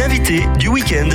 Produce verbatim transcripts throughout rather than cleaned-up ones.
l'invité du week-end.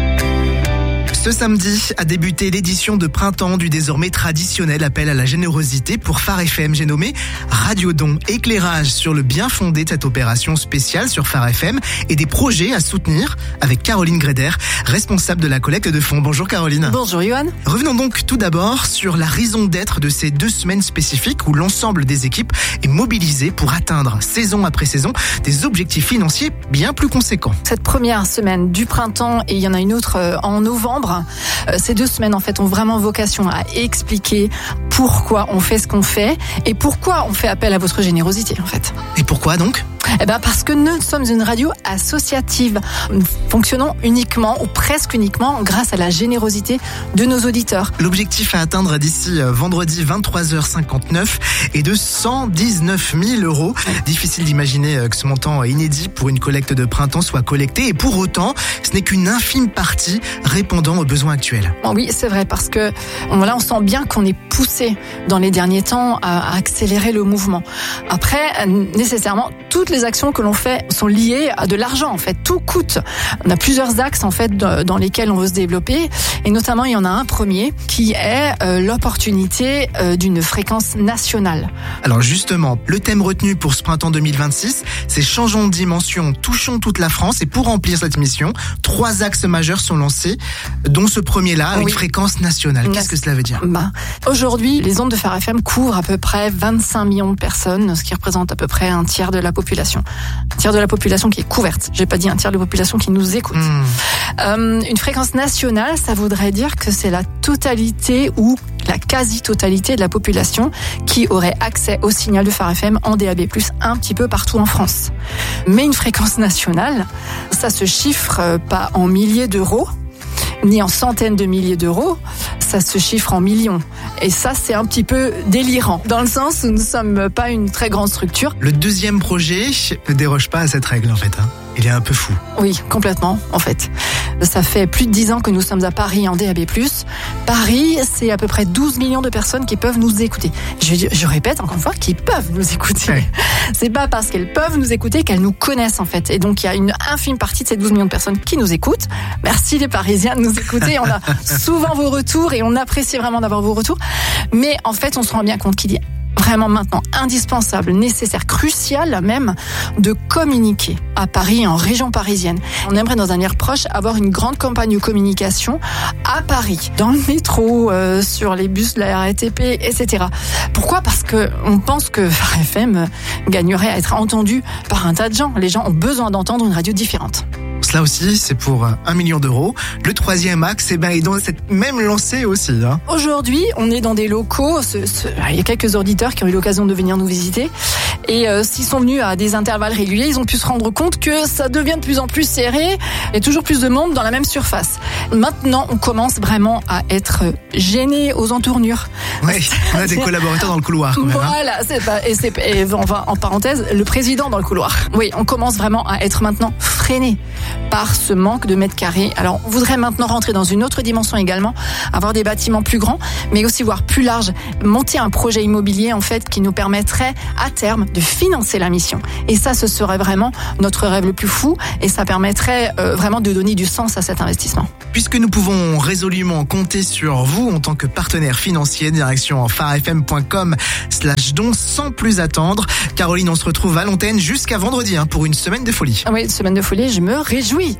Ce samedi a débuté l'édition de printemps du désormais traditionnel appel à la générosité pour Phare F M. J'ai nommé Radio Don. Éclairage sur le bien fondé de cette opération spéciale sur Phare F M et des projets à soutenir avec Caroline Gréder, responsable de la collecte de fonds. Bonjour Caroline. Bonjour Johan. Revenons donc tout d'abord sur la raison d'être de ces deux semaines spécifiques où l'ensemble des équipes est mobilisé pour atteindre, saison après saison, des objectifs financiers bien plus conséquents. Cette première semaine du printemps, et il y en a une autre en novembre, ces deux semaines en fait ont vraiment vocation à expliquer pourquoi on fait ce qu'on fait et pourquoi on fait appel à votre générosité en fait. Et pourquoi donc ? Eh ben parce que nous sommes une radio associative. Nous fonctionnons uniquement ou presque uniquement grâce à la générosité de nos auditeurs. L'objectif à atteindre d'ici vendredi vingt-trois heures cinquante-neuf est de cent dix-neuf mille euros. Difficile d'imaginer que ce montant inédit pour une collecte de printemps soit collecté et pour autant, ce n'est qu'une infime partie répondant aux besoins actuels. Oui, c'est vrai parce que là on sent bien qu'on est poussé dans les derniers temps à accélérer le mouvement. Après, nécessairement, toutes les actions que l'on fait sont liées à de l'argent en fait, tout coûte. On a plusieurs axes en fait dans lesquels on veut se développer et notamment il y en a un premier qui est euh, l'opportunité euh, d'une fréquence nationale. Alors justement, le thème retenu pour ce printemps deux mille vingt-six, c'est changeons de dimension, touchons toute la France et pour remplir cette mission, trois axes majeurs sont lancés, dont ce premier-là, oui. Une fréquence nationale. Qu'est-ce que cela veut dire ? Bah, aujourd'hui, les ondes de Phare F M couvrent à peu près vingt-cinq millions de personnes, ce qui représente à peu près un tiers de la population. Un tiers de la population qui est couverte. J'ai pas dit un tiers de la population qui nous écoute. Mmh. Euh, une fréquence nationale, ça voudrait dire que c'est la totalité ou la quasi-totalité de la population qui aurait accès au signal de Phare F M en D A B plus, un petit peu partout en France. Mais une fréquence nationale, ça se chiffre pas en milliers d'euros, ni en centaines de milliers d'euros, ça se chiffre en millions. Et ça, c'est un petit peu délirant, dans le sens où nous ne sommes pas une très grande structure. Le deuxième projet ne déroge pas à cette règle, en fait. Hein. Il est un peu fou. Oui, complètement, en fait. Ça fait plus de dix ans que nous sommes à Paris en D A B plus. Paris, c'est à peu près douze millions de personnes qui peuvent nous écouter. Je, je répète encore une fois, qui peuvent nous écouter. Ouais. C'est pas parce qu'elles peuvent nous écouter qu'elles nous connaissent, en fait. Et donc, il y a une infime partie de ces douze millions de personnes qui nous écoutent. Merci les Parisiens de nous écouter. On a souvent vos retours et on apprécie vraiment d'avoir vos retours. Mais en fait, on se rend bien compte qu'il y a vraiment maintenant indispensable, nécessaire, crucial même, de communiquer à Paris, en région parisienne. On aimerait dans un avenir proche avoir une grande campagne de communication à Paris, dans le métro, euh, sur les bus de la R A T P, et cetera. Pourquoi ? Parce que on pense que Phare F M gagnerait à être entendu par un tas de gens. Les gens ont besoin d'entendre une radio différente. Cela aussi, c'est pour un million d'euros. Le troisième axe, eh ben, est dans cette même lancée aussi. Hein. Aujourd'hui, on est dans des locaux. Ce, ce, il y a quelques auditeurs qui ont eu l'occasion de venir nous visiter. Et euh, s'ils sont venus à des intervalles réguliers, ils ont pu se rendre compte que ça devient de plus en plus serré et toujours plus de monde dans la même surface. Maintenant, on commence vraiment à être gêné aux entournures. Oui, on a des collaborateurs dans le couloir. Quand même, voilà, hein. c'est pas, et c'est, et on va en parenthèse, le président dans le couloir. Oui, on commence vraiment à être maintenant freiné par ce manque de mètres carrés. Alors, on voudrait maintenant rentrer dans une autre dimension également, avoir des bâtiments plus grands, mais aussi voir plus large, monter un projet immobilier en fait qui nous permettrait à terme de financer la mission. Et ça, ce serait vraiment notre rêve le plus fou et ça permettrait euh, vraiment de donner du sens à cet investissement. Puisque nous pouvons résolument compter sur vous en tant que partenaire financier, direction pharefm point com slash don sans plus attendre. Caroline, on se retrouve à l'antenne jusqu'à vendredi hein, pour une semaine de folie. Oui, une semaine de folie, je me réjouis.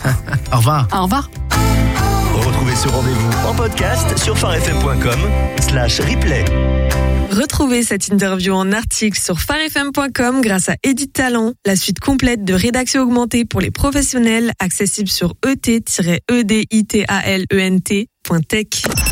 Au revoir. Au revoir. Retrouvez ce rendez-vous en podcast sur pharefm point com slash replay. Retrouvez cette interview en article sur pharefm point com grâce à Edit Talent, la suite complète de rédaction augmentée pour les professionnels, accessible sur e t tiret e d i t a l e n t point tech.